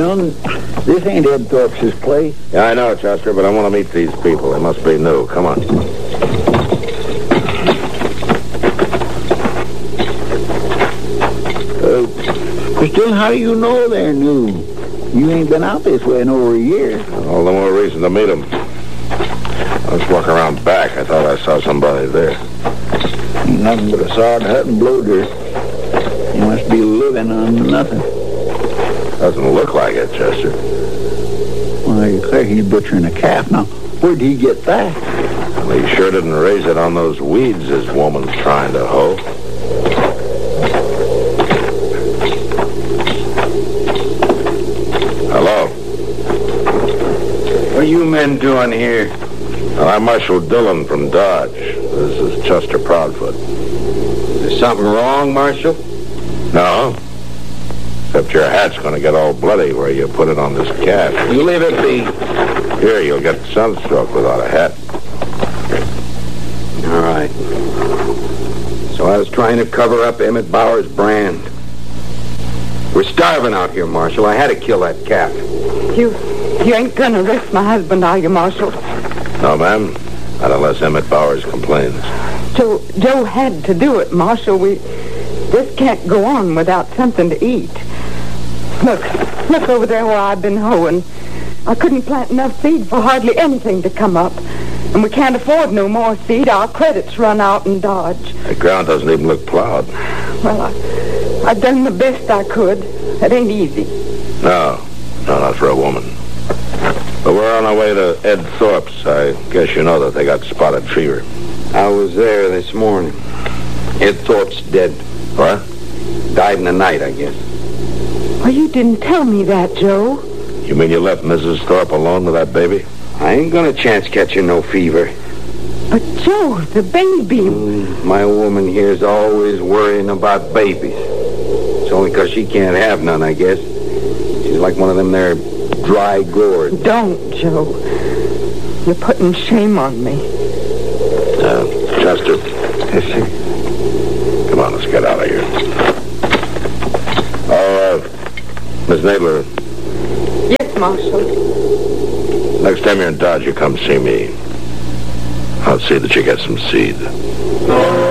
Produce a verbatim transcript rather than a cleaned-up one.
son, this ain't Ed Thorpe's place. Yeah, I know, Chester, but I want to meet these people. They must be new. Come on. Uh, still, how do you know they're new? You ain't been out this way in over a year. All the more reason to meet them. I was walking around back. I thought I saw somebody there. Nothing but a sod hut and blow dirt. You must be living on nothing. Doesn't look like it, Chester. Well, you clear he's butchering a calf. Now, where'd he get that? Well, he sure didn't raise it on those weeds this woman's trying to hoe. Hello? What are you men doing here? Well, I'm Marshal Dillon from Dodge. This is Chester Proudfoot. Is there something wrong, Marshal? No. Except your hat's going to get all bloody where you put it on this calf. You leave it be. Here, you'll get sunstroke without a hat. All right. So I was trying to cover up Emmett Bauer's brand. We're starving out here, Marshal. I had to kill that calf. You, you ain't gonna arrest my husband, are you, Marshal? No, ma'am. Not unless Emmett Bowers complains. Joe, Joe had to do it, Marshal. We just can't go on without something to eat. Look, look over there where I've been hoeing. I couldn't plant enough seed for hardly anything to come up. And we can't afford no more seed. Our credits run out in Dodge. The ground doesn't even look plowed. Well, I, I've done the best I could. It ain't easy. No. No, not for a woman. But we're on our way to Ed Thorpe's. I guess you know that they got spotted fever. I was there this morning. Ed Thorpe's dead. What? Died in the night, I guess. Well, you didn't tell me that, Joe. You mean you left Missus Thorpe alone with that baby? I ain't gonna chance catching no fever. But, Joe, the baby... Mm, my woman here's always worrying about babies. It's only 'cause she can't have none, I guess. She's like one of them there dry gourds. Don't, Joe. You're putting shame on me. Uh, Chester. Yes, sir. Come on, let's get out of here. Oh, uh, Miss Nadler. Yes, Marshal. Next time you're in Dodge, you come see me. I'll see that you get some seed.